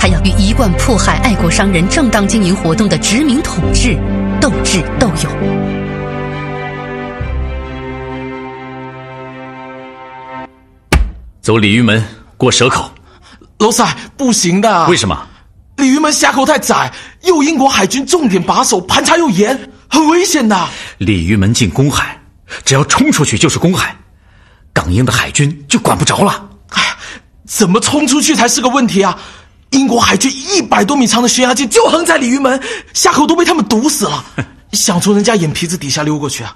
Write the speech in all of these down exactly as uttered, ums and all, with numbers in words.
他要与一贯迫害爱国商人正当经营活动的殖民统治斗智斗勇。 走鲤鱼门，过蛇口。 老塞，不行的。 为什么？ 鲤鱼门峡口太窄，有英国海军重点把守，盘查又严，很危险的。 鲤鱼门进公海，只要冲出去就是公海，港英的海军就管不着了。 哎呀，怎么冲出去才是个问题啊！英国海军一百多米长的悬崖剑就横在鲤鱼门，峡口都被他们堵死了，想从人家眼皮子底下溜过去啊！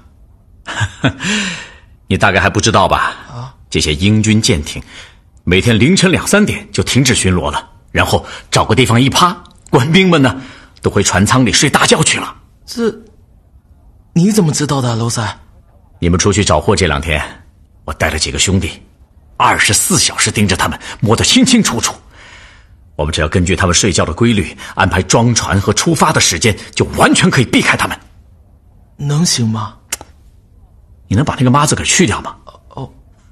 你大概还不知道吧？啊，这些英军舰艇每天凌晨两三点就停止巡逻了，然后找个地方一趴，官兵们呢都回船舱里睡大觉去了。 这你怎么知道的，娄塞？ 你们出去找货这两天，我带了几个兄弟，二十四小时盯着他们，摸得清清楚楚。我们只要根据他们睡觉的规律安排装船和出发的时间，就完全可以避开他们。 能行吗？ 你能把那个妈字给去掉吗？ 哦，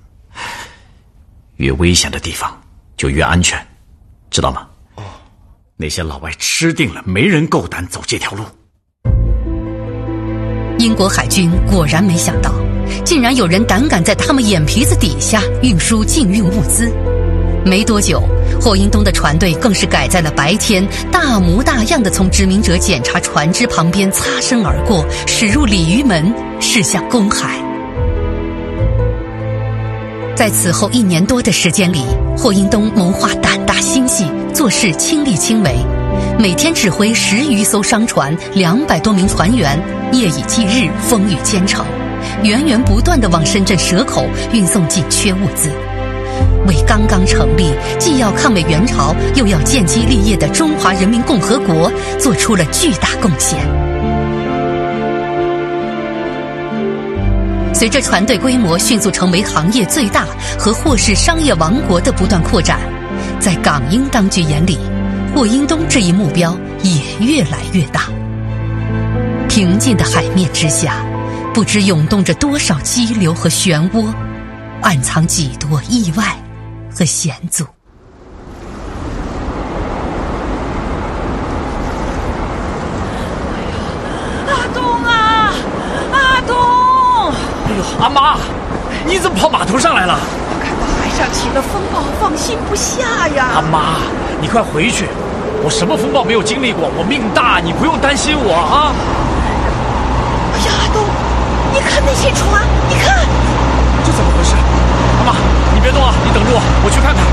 越危险的地方就越安全，知道吗？哦，那些老外吃定了，没人够胆走这条路。 英国海军果然没想到，竟然有人胆敢在他们眼皮子底下运输禁运物资。没多久，霍英东的船队更是改在了白天，大模大样地从殖民者检查船只旁边擦身而过，驶入鲤鱼门，驶向公海。在此后一年多的时间里，霍英东谋划胆大心细，做事亲力亲为，每天指挥十余艘商船，两百多名船员，夜以继日，风雨兼程，源源不断地往深圳蛇口运送紧缺物资，为刚刚成立，既要抗美援朝，又要建基立业的中华人民共和国做出了巨大贡献。随着船队规模迅速成为行业最大和或是商业王国的不断扩展，在港英当局眼里，霍英东这一目标也越来越大。平静的海面之下，不知涌动着多少激流和漩涡，暗藏几多意外和险阻。 阿东啊，阿东！ 哎呦，阿妈，你怎么跑码头上来了？ 我看到海上起了风暴，放心不下呀。 阿妈，你快回去，我什么风暴没有经历过，我命大，你不用担心我啊。 哎呀，阿东，你看那些船，你看， 这怎么回事？阿妈，你别动啊，你等着我，我去看看。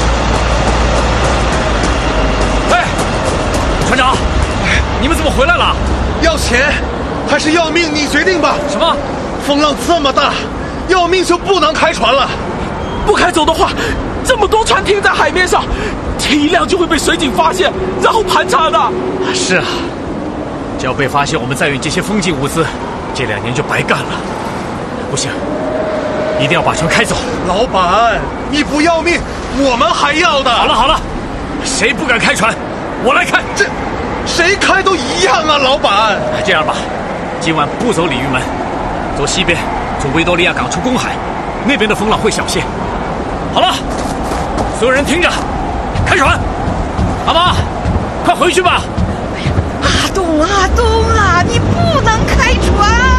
哎，船长，你们怎么回来了？ 要钱还是要命？你决定吧。 什么？ 风浪这么大，要命就不能开船了。 不开走的话，这么多船停在海面上，前一辆就会被水警发现，然后盘查的。 是啊，只要被发现我们再运这些风禁物资，这两年就白干了。不行，一定要把船开走。 老板，你不要命，我们还要的。 好了好了，谁不敢开船，我来开。 这谁开都一样啊，老板。 这样吧，今晚不走鲤鱼门，走西边，从维多利亚港出公海，那边的风浪会小些。好了，所有人听着，开船。阿妈，快回去吧。 阿东，阿东啊，你不能开船。